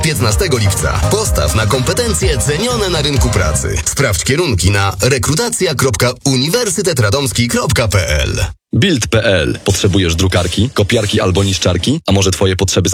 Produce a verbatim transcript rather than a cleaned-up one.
piętnastego lipca. Postaw na kompetencje cenione na rynku pracy. Sprawdź kierunki na rekrutacja kropka uniwersytet radomski kropka p l. Build kropka p l. Potrzebujesz drukarki, kopiarki albo niszczarki? A może twoje potrzeby